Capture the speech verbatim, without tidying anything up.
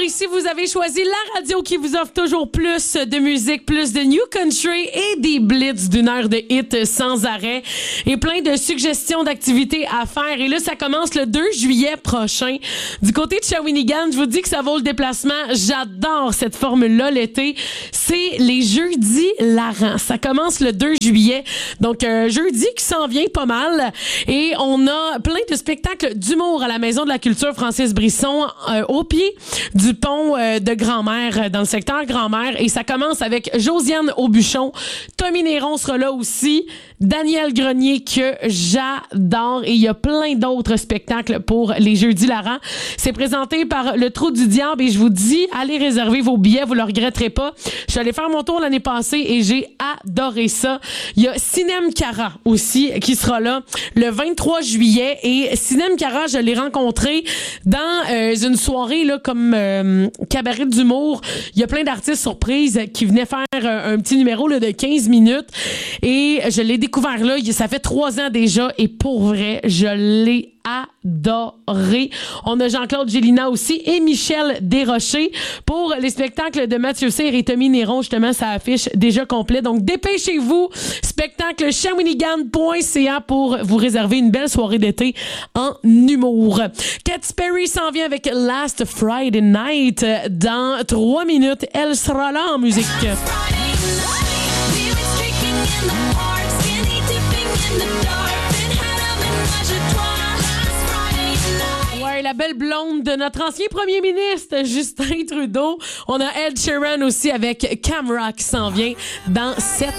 ici, vous avez choisi la radio qui vous offre toujours plus de musique, plus de new country et des blitz d'une heure de hits sans arrêt et plein de suggestions d'activités à faire. Et là, ça commence le deux juillet prochain. Du côté de Shawinigan, je vous dis que ça vaut le déplacement. J'adore cette formule-là l'été. C'est les jeudis Laran. Ça commence le deux juillet. Donc, euh, jeudi qui s'en vient pas mal. Et on a plein de spectacles d'humour à la Maison de la Culture Francis Brisson euh, au pied du pont euh, de Grand-Mère, dans le secteur Grand-Mère. Et ça commence avec Josiane Aubuchon. Tommy Néron sera là aussi. Daniel Grenier, que j'adore. Et il y a plein d'autres spectacles pour les Jeudis Laran. C'est présenté par le Trou du Diable et je vous dis, allez réserver vos billets, vous le regretterez pas. Je suis allée faire mon tour l'année passée et j'ai adoré ça. Il y a Sinem Cara aussi qui sera là le vingt-trois juillet. Et Sinem Cara, je l'ai rencontré dans euh, une soirée là comme euh, cabaret d'humour. Il y a plein d'artistes surprises qui venaient faire euh, un petit numéro là, de quinze minutes et je l'ai découvert là, ça fait trois ans déjà et pour vrai, je l'ai adoré. On a Jean-Claude Gélina aussi et Michel Desrochers pour les spectacles de Mathieu Cyr et Tommy Néron. Justement, ça affiche déjà complet. Donc, dépêchez-vous. Spectacle shawinigan point c a pour vous réserver une belle soirée d'été en humour. Katy Perry s'en vient avec Last Friday Night dans trois minutes. Elle sera là en musique. Ouais, la belle blonde de notre ancien premier ministre, Justin Trudeau. On a Ed Sheeran aussi avec Camera qui s'en vient dans sept